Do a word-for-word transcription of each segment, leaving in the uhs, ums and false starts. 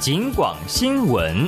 警广新闻。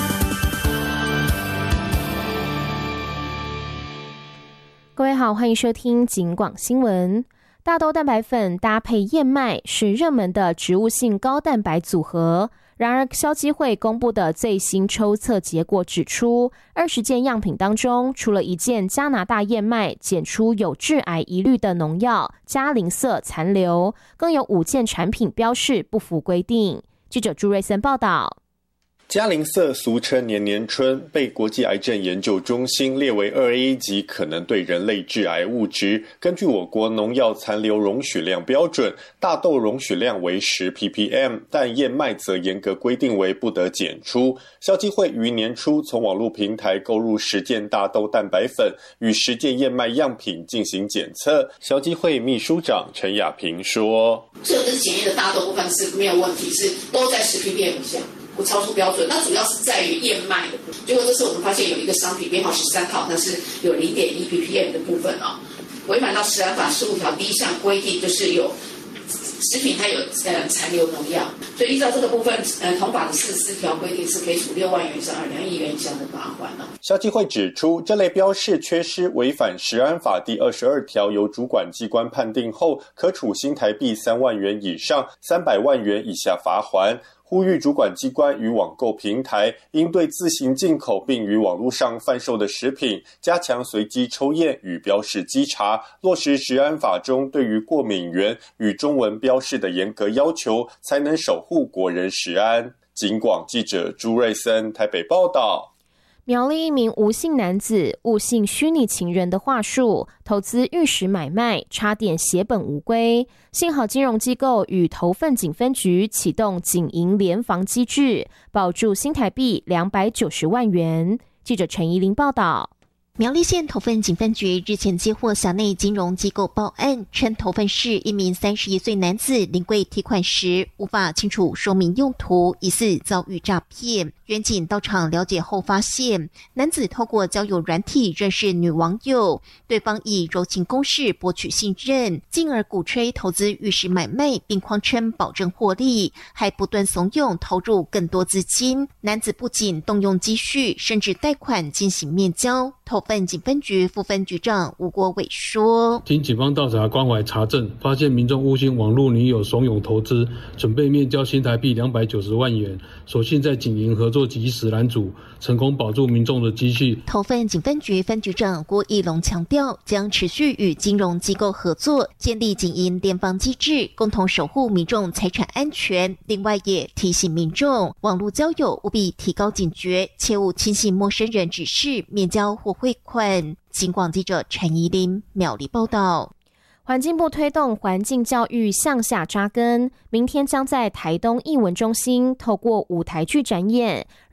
各位好，欢迎收听警广新闻。大豆蛋白粉搭配燕麦是热门的植物性高蛋白组合。然而，消基会公布的最新抽测结果指出，二十件样品当中，除了一件加拿大燕麦检出有致癌疑虑的农药加林色残留，更有五件产品标示不符规定。记者朱瑞森报道。 加林色俗称年年春，被国际癌症研究中心列为二 A 级可能对人类致癌物质。根据我国农药残留容许量标准，大豆容许量为 十 P P M， 但燕麦则严格规定为不得检出。消基会于年初从网络平台购入十件大豆蛋白粉与十件燕麦样品进行检测。消基会秘书长陈雅萍说：“ 这个是检验的大豆部分是没有问题，是都在 十 P P M 以下。”不超出标准，那主要是在于燕麦的部分。结果这次我们发现有一个商品编号十三号，它是有 零点一 P P M 的部分啊、哦，违反到食安法十五条第一项规定，就是有食品它有呃残留农药，所以依照这个部分，呃，同法的四十四条规定是可以处六万元以上两亿元以下的罚款了。 消基会指出，这类标示缺失违反食安法第二十二条，由主管机关判定后，可处新台币三万元以上三百万元以下罚锾。呼吁主管机关与网购平台应对自行进口并于网络上贩售的食品，加强随机抽验与标示稽查，落实食安法中对于过敏原与中文标示的严格要求，才能守护国人食安。警广记者朱瑞森台北报道。 苗栗一名吴姓男子误信虚拟情人的话术，投资玉石买卖，差点血本无归。幸好金融机构与头份警分局启动警银联防机制，保住新台币两百九十万元。记者陈怡玲报道。 苗栗县头份警分局日前接获辖内金融机构报案，称头份市一名三十一岁男子临柜提款时无法清楚说明用途，疑似遭遇诈骗。员警到场了解后发现，男子透过交友软体认识女网友，对方以柔情攻势博取信任，进而鼓吹投资玉石买卖，并谎称保证获利，还不断怂恿投入更多资金。男子不仅动用积蓄，甚至贷款进行面交。头份警分局副分局长吴国伟说：“ 经警方调查关怀查证，发现民众误信网络女友怂恿投资，准备面交新台币两百九十万元，所幸在警营合作及时拦阻，成功保住民众的积蓄。” 头份警分局分局长郭义龙强调，将持续与金融机构合作，建立警营联防机制，共同守护民众财产安全。另外也提醒民众，网络交友务必提高警觉，切勿轻信陌生人指示面交或汇款。警广记者陈怡琳苗栗报道。 环境部推动环境教育向下扎根，明天将在台东艺文中心透过舞台剧展演，